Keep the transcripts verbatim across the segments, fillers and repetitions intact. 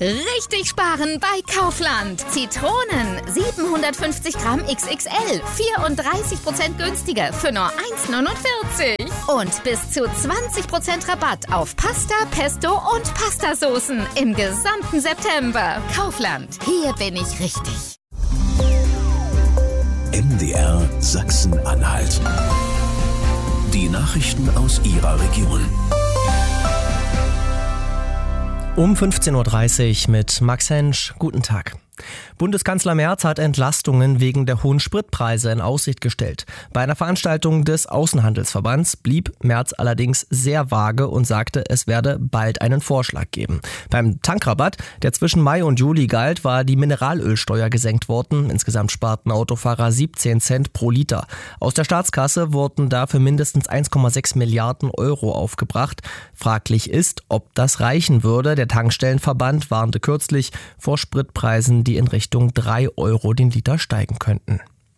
Richtig sparen bei Kaufland. Zitronen siebenhundertfünfzig Gramm X X L, vierunddreißig Prozent günstiger für nur eins neunundvierzig. Und bis zu zwanzig Prozent Rabatt auf Pasta, Pesto und Pastasoßen im gesamten September. Kaufland, hier bin ich richtig. M D R Sachsen-Anhalt. Die Nachrichten aus Ihrer Region. Um fünfzehn Uhr dreißig mit Max Hensch. Guten Tag. Bundeskanzler Merz hat Entlastungen wegen der hohen Spritpreise in Aussicht gestellt. Bei einer Veranstaltung des Außenhandelsverbands blieb Merz allerdings sehr vage und sagte, es werde bald einen Vorschlag geben. Beim Tankrabatt, der zwischen Mai und Juli galt, war die Mineralölsteuer gesenkt worden. Insgesamt sparten Autofahrer siebzehn Cent pro Liter. Aus der Staatskasse wurden dafür mindestens eins Komma sechs Milliarden Euro aufgebracht. Fraglich ist, ob das reichen würde. Der Tankstellenverband warnte kürzlich vor Spritpreisen, die in Richtung drei Euro den Liter steigen könnten.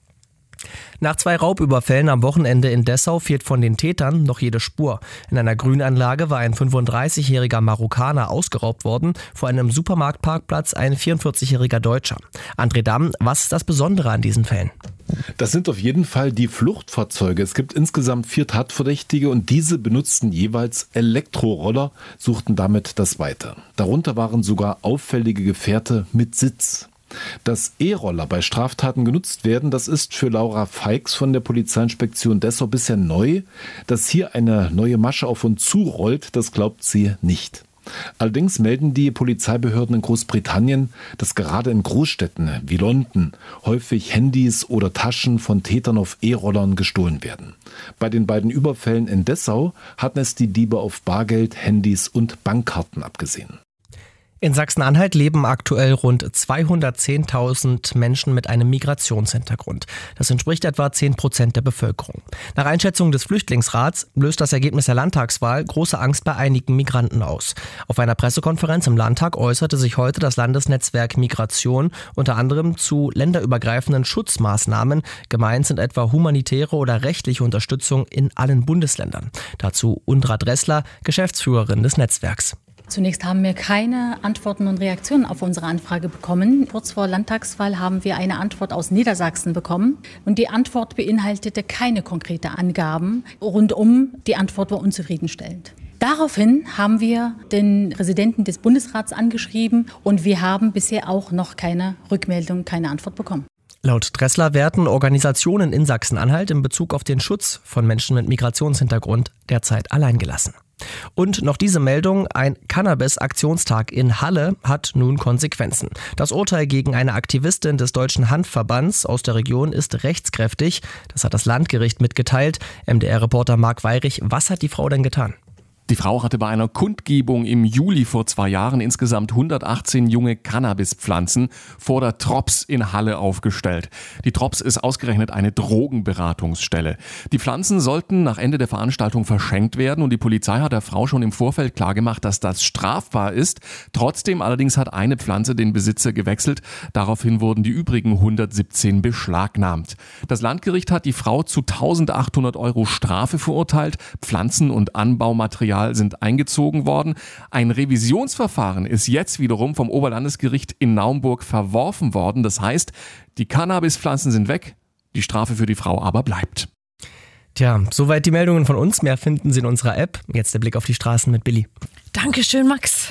Nach zwei Raubüberfällen am Wochenende in Dessau fehlt von den Tätern noch jede Spur. In einer Grünanlage war ein fünfunddreißigjähriger Marokkaner ausgeraubt worden, vor einem Supermarktparkplatz ein vierundvierzigjähriger Deutscher. André Damm, was ist das Besondere an diesen Fällen? Das sind auf jeden Fall die Fluchtfahrzeuge. Es gibt insgesamt vier Tatverdächtige und diese benutzten jeweils Elektroroller, suchten damit das Weite. Darunter waren sogar auffällige Gefährte mit Sitz. Dass E-Roller bei Straftaten genutzt werden, das ist für Laura Feix von der Polizeiinspektion Dessau bisher neu. Dass hier eine neue Masche auf uns zurollt, das glaubt sie nicht. Allerdings melden die Polizeibehörden in Großbritannien, dass gerade in Großstädten wie London häufig Handys oder Taschen von Tätern auf E-Rollern gestohlen werden. Bei den beiden Überfällen in Dessau hatten es die Diebe auf Bargeld, Handys und Bankkarten abgesehen. In Sachsen-Anhalt leben aktuell rund zweihundertzehntausend Menschen mit einem Migrationshintergrund. Das entspricht etwa zehn Prozent der Bevölkerung. Nach Einschätzung des Flüchtlingsrats löst das Ergebnis der Landtagswahl große Angst bei einigen Migranten aus. Auf einer Pressekonferenz im Landtag äußerte sich heute das Landesnetzwerk Migration unter anderem zu länderübergreifenden Schutzmaßnahmen. Gemeint sind etwa humanitäre oder rechtliche Unterstützung in allen Bundesländern. Dazu Undra Dressler, Geschäftsführerin des Netzwerks. Zunächst haben wir keine Antworten und Reaktionen auf unsere Anfrage bekommen. Kurz vor Landtagswahl haben wir eine Antwort aus Niedersachsen bekommen. Und die Antwort beinhaltete keine konkreten Angaben. Rundum, die Antwort war unzufriedenstellend. Daraufhin haben wir den Präsidenten des Bundesrats angeschrieben und wir haben bisher auch noch keine Rückmeldung, keine Antwort bekommen. Laut Dressler werden Organisationen in Sachsen-Anhalt in Bezug auf den Schutz von Menschen mit Migrationshintergrund derzeit allein gelassen. Und noch diese Meldung, ein Cannabis-Aktionstag in Halle hat nun Konsequenzen. Das Urteil gegen eine Aktivistin des Deutschen Hanfverbands aus der Region ist rechtskräftig. Das hat das Landgericht mitgeteilt. M D R-Reporter Marc Weirich, was hat die Frau denn getan? Die Frau hatte bei einer Kundgebung im Juli vor zwei Jahren insgesamt hundertachtzehn junge Cannabispflanzen vor der Trops in Halle aufgestellt. Die Trops ist ausgerechnet eine Drogenberatungsstelle. Die Pflanzen sollten nach Ende der Veranstaltung verschenkt werden und die Polizei hat der Frau schon im Vorfeld klargemacht, dass das strafbar ist. Trotzdem allerdings hat eine Pflanze den Besitzer gewechselt. Daraufhin wurden die übrigen hundertsiebzehn beschlagnahmt. Das Landgericht hat die Frau zu eintausendachthundert Euro Strafe verurteilt. Pflanzen- und Anbaumaterial sind eingezogen worden. Ein Revisionsverfahren ist jetzt wiederum vom Oberlandesgericht in Naumburg verworfen worden. Das heißt, die Cannabispflanzen sind weg, die Strafe für die Frau aber bleibt. Tja, soweit die Meldungen von uns. Mehr finden Sie in unserer App. Jetzt der Blick auf die Straßen mit Billy. Dankeschön, Max.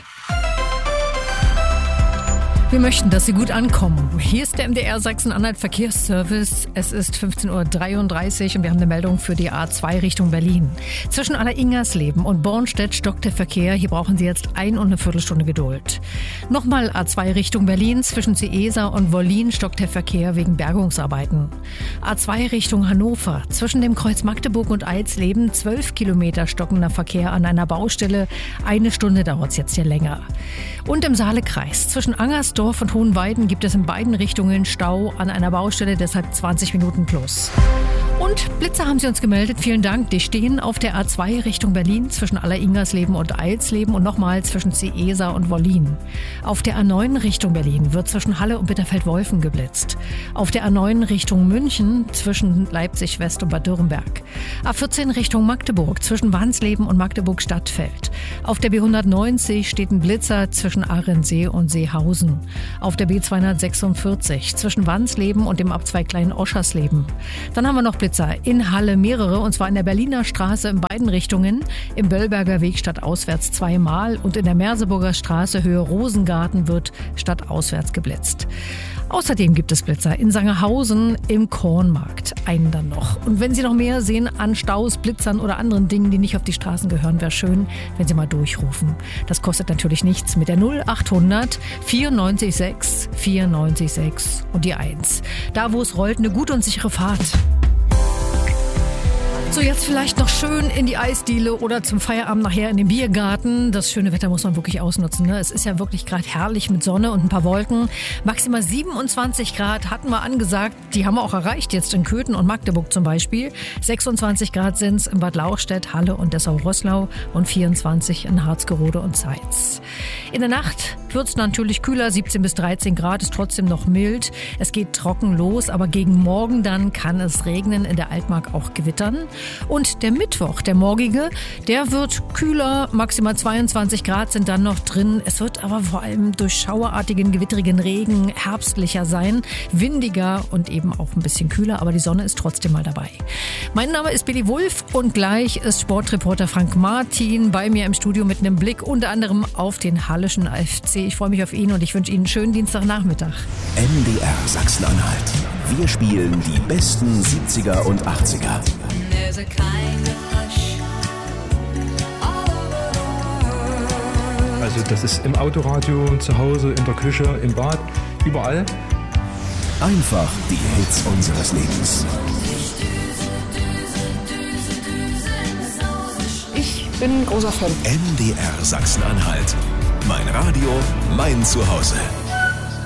Wir möchten, dass Sie gut ankommen. Hier ist der M D R Sachsen-Anhalt Verkehrsservice. Es ist fünfzehn Uhr dreiunddreißig und wir haben eine Meldung für die A zwei Richtung Berlin. Zwischen Alleringersleben und Bornstedt stockt der Verkehr. Hier brauchen Sie jetzt ein und eine Viertelstunde Geduld. Nochmal A zwei Richtung Berlin. Zwischen Ciesa und Wollin stockt der Verkehr wegen Bergungsarbeiten. A zwei Richtung Hannover. Zwischen dem Kreuz Magdeburg und Eisleben zwölf Kilometer stockender Verkehr an einer Baustelle. Eine Stunde dauert es jetzt hier länger. Und im Saalekreis. Zwischen Angersdorf und Hohenweiden gibt es in beiden Richtungen Stau an einer Baustelle, deshalb zwanzig Minuten plus. Und Blitzer haben sie uns gemeldet, vielen Dank. Die stehen auf der A zwei Richtung Berlin zwischen Aller-Ingersleben und Eilsleben und nochmal zwischen Ciesa und Wollin. Auf der A neun Richtung Berlin wird zwischen Halle und Bitterfeld-Wolfen geblitzt. Auf der A neun Richtung München zwischen Leipzig-West und Bad Dürrenberg. A vierzehn Richtung Magdeburg zwischen Wansleben und Magdeburg-Stadtfeld. Auf der B hundertneunzig steht ein Blitzer zwischen Ahrensee und Seehausen. Auf der B zweihundertsechsundvierzig zwischen Wansleben und dem Abzweig Klein-Oschersleben. Dann haben wir noch Blitzer in Halle mehrere, und zwar in der Berliner Straße in beiden Richtungen, im Böllberger Weg stadtauswärts zweimal und in der Merseburger Straße Höhe Rosengarten wird stadtauswärts geblitzt. Außerdem gibt es Blitzer in Sangerhausen im Kornmarkt, einen dann noch. Und wenn Sie noch mehr sehen an Staus, Blitzern oder anderen Dingen, die nicht auf die Straßen gehören, wäre schön, wenn Sie mal durchrufen. Das kostet natürlich nichts mit der null achthundert vierundneunzig sechs vierundneunzig sechs und die eins. Da, wo es rollt, eine gute und sichere Fahrt. So, jetzt vielleicht noch schön in die Eisdiele oder zum Feierabend nachher in den Biergarten. Das schöne Wetter muss man wirklich ausnutzen, ne? Es ist ja wirklich gerade herrlich mit Sonne und ein paar Wolken. Maximal siebenundzwanzig Grad hatten wir angesagt. Die haben wir auch erreicht jetzt in Köthen und Magdeburg zum Beispiel. sechsundzwanzig Grad sind es in Bad Lauchstädt, Halle und Dessau-Roßlau und vierundzwanzig in Harzgerode und Zeitz. In der Nacht wird es natürlich kühler, siebzehn bis dreizehn Grad, ist trotzdem noch mild. Es geht trocken los, aber gegen morgen dann kann es regnen, in der Altmark auch gewittern. Und der Mittwoch, der morgige, der wird kühler, maximal zweiundzwanzig Grad sind dann noch drin. Es wird aber vor allem durch schauerartigen, gewittrigen Regen herbstlicher sein, windiger und eben auch ein bisschen kühler, aber die Sonne ist trotzdem mal dabei. Mein Name ist Billy Wulff und gleich ist Sportreporter Frank Martin bei mir im Studio mit einem Blick unter anderem auf den Hallischen F C. Ich freue mich auf ihn und ich wünsche Ihnen einen schönen Dienstagnachmittag. M D R Sachsen-Anhalt. Wir spielen die besten siebziger und achtziger. Also das ist im Autoradio, zu Hause, in der Küche, im Bad, überall. Einfach die Hits unseres Lebens. Ich bin ein großer Fan. M D R Sachsen-Anhalt. Mein Radio, mein Zuhause.